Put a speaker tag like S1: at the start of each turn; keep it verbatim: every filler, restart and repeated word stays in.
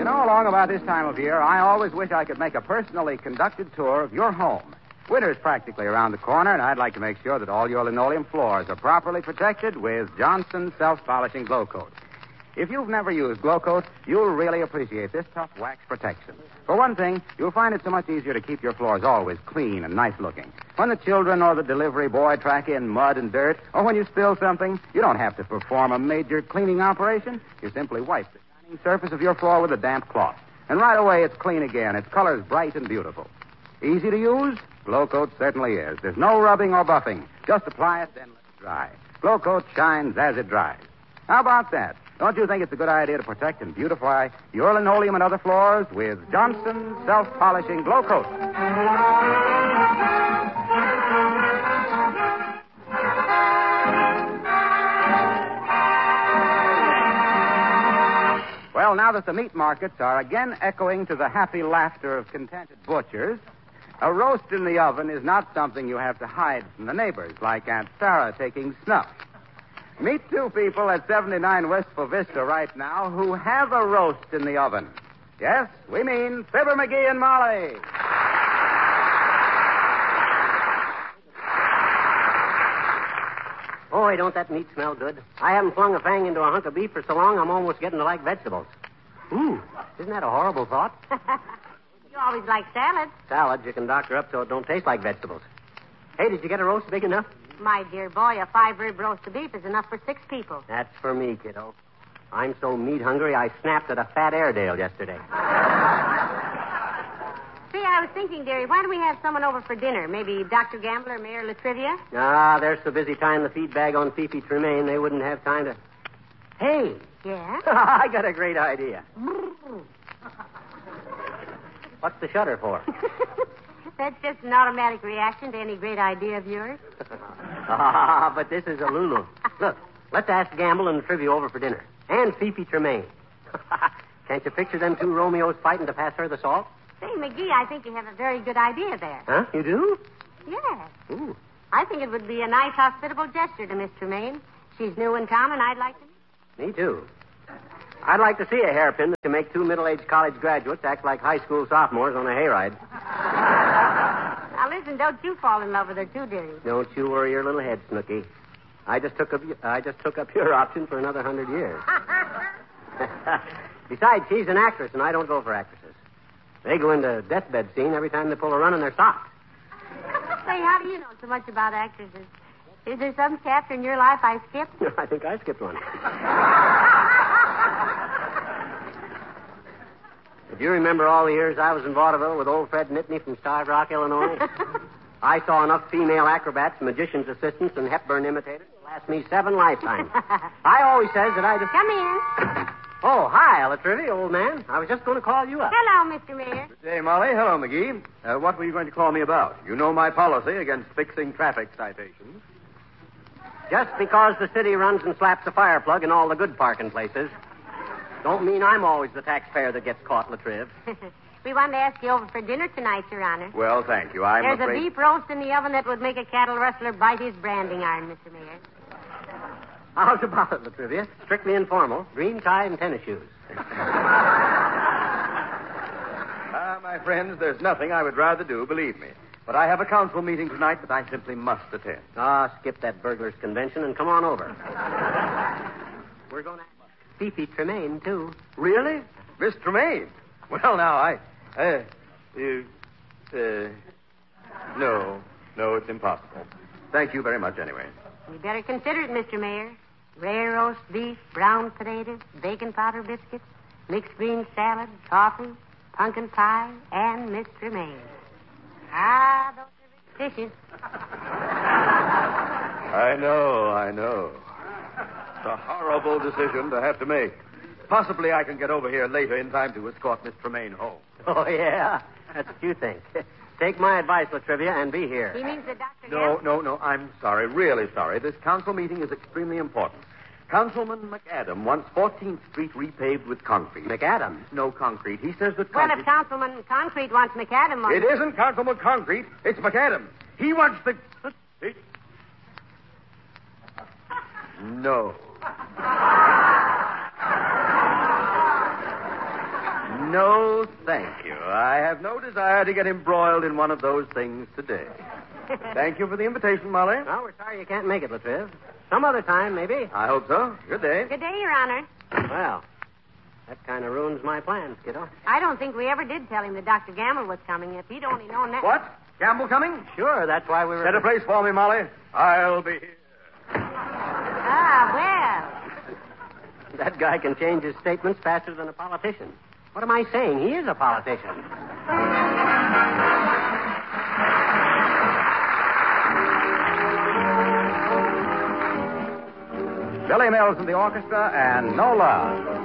S1: You know, along about this time of year, I always wish I could make a personally conducted tour of your home. Winter's practically around the corner, and I'd like to make sure that all your linoleum floors are properly protected with Johnson's self-polishing Glow Coat. If you've never used Glow Coat, you'll really appreciate this tough wax protection. For one thing, you'll find it so much easier to keep your floors always clean and nice-looking. When the children or the delivery boy track in mud and dirt, or when you spill something, you don't have to perform a major cleaning operation. You simply wipe the shining surface of your floor with a damp cloth. And right away, it's clean again. Its color's bright and beautiful. Easy to use? Glow Coat certainly is. There's no rubbing or buffing. Just apply it, then let it dry. Glow Coat shines as it dries. How about that? Don't you think it's a good idea to protect and beautify your linoleum and other floors with Johnson's self-polishing Glow Coat? Well, now that the meat markets are again echoing to the happy laughter of contented butchers, a roast in the oven is not something you have to hide from the neighbors, like Aunt Sarah taking snuff. Meet two people at seventy-nine Wistful Vista right now who have a roast in the oven. Yes, we mean Fibber McGee and Molly.
S2: Boy, don't that meat smell good. I haven't flung a fang into a hunk of beef for so long, I'm almost getting to like vegetables. Ooh, isn't that a horrible thought?
S3: You always like salad.
S2: Salad, you can doctor up so it don't taste like vegetables. Hey, did you get a roast big enough?
S3: My dear boy, a five-rib roast of beef is enough for six people.
S2: That's for me, kiddo. I'm so meat hungry, I snapped at a fat Airedale yesterday.
S3: See, I was thinking, dearie, why don't we have someone over for dinner? Maybe Doctor Gamble or Mayor Latrivia?
S2: Ah, they're so busy tying the feed bag on Fifi Tremaine, they wouldn't have time to... Hey!
S3: Yeah?
S2: I got a great idea. What's the shutter for?
S3: That's just an automatic reaction to any great idea of yours.
S2: Ah, but this is a Lulu. Look, let's ask Gamble and Trivia over for dinner. And Fifi Tremaine. Can't you picture them two Romeos fighting to pass her the salt?
S3: Say, McGee, I think you have a very good idea there.
S2: Huh? You do?
S3: Yes.
S2: Ooh.
S3: I think it would be a nice, hospitable gesture to Miss Tremaine. She's new in town, and I'd like to...
S2: Me too. I'd like to see a hairpin that can make two middle-aged college graduates act like high school sophomores on a hayride.
S3: Now, listen, don't you fall in love with her, too, dearie.
S2: Don't you worry your little head, Snooky. I just took up, I just took up your option for another hundred years. Besides, she's an actress, and I don't go for actresses. They go into deathbed scene every time they pull a run in their socks.
S3: Say, how do you know so much about actresses? Is there some chapter in your life I skipped?
S2: I think I skipped one. Do you remember all the years I was in vaudeville with old Fred Nittany from Starved Rock, Illinois? I saw enough female acrobats, magician's assistants, and Hepburn imitators to last me seven lifetimes. I always says that I just...
S3: Come in.
S2: Oh, hi, Latrivia, old man. I was just going to call you up.
S3: Hello, Mister Mayor.
S4: Good day, Molly. Hello, McGee. Uh, what were you going to call me about? You know my policy against fixing traffic citations.
S2: Just because the city runs and slaps a fire plug in all the good parking places don't mean I'm always the taxpayer that gets caught, Latriv.
S3: We wanted to ask you over for dinner tonight, Your Honor.
S4: Well, thank you. I'm
S3: There's
S4: afraid...
S3: a beef roast in the oven that would make a cattle rustler bite his branding iron, Mister Mayor.
S2: How's about it, Latrivia? Strictly informal. Green tie and tennis shoes.
S4: Ah, my friends, there's nothing I would rather do, believe me. But I have a council meeting tonight that I simply must attend.
S2: Ah, skip that burglars' convention and come on over. We're going to have Fifi Tremaine, too.
S4: Really? Miss Tremaine? Well, now, I... Uh, you... Uh... No. No, it's impossible. Thank you very much, anyway.
S3: You better consider it, Mister Mayor. Rare roast beef, brown potatoes, bacon powder biscuits, mixed green salad, coffee, pumpkin pie, and Miss Tremaine. Ah, those are rich dishes.
S4: I know, I know. It's a horrible decision to have to make. Possibly I can get over here later in time to escort Miss Tremaine home.
S2: Oh, yeah? That's what you think. Take my advice, Latrivia, and be here.
S3: He means that Doctor
S4: No,
S3: Gamble...
S4: no, no, I'm sorry, really sorry. This council meeting is extremely important. Councilman McAdam wants fourteenth Street repaved with concrete.
S2: McAdam?
S4: No concrete. He says that
S3: Well,
S4: concrete...
S3: if Councilman Concrete wants McAdam...
S4: It isn't Councilman Concrete. It's McAdam. He wants the... He... No. No, thank you. I have no desire to get embroiled in one of those things today. Thank you for the invitation, Molly.
S2: Well, we're sorry you can't make it, Latriv. Some other time, maybe.
S4: I hope so. Good day.
S3: Good day, Your Honor.
S2: Well, that kind of ruins my plans, kiddo.
S3: I don't think we ever did tell him that Doctor Gamble was coming. If he'd only known that.
S4: What? Gamble coming?
S2: Sure, that's why we were...
S4: Set a place for me, Molly. I'll be here.
S3: Ah, well.
S2: That guy can change his statements faster than a politician. What am I saying? He is a politician.
S1: Billy Mills in the orchestra and Nola.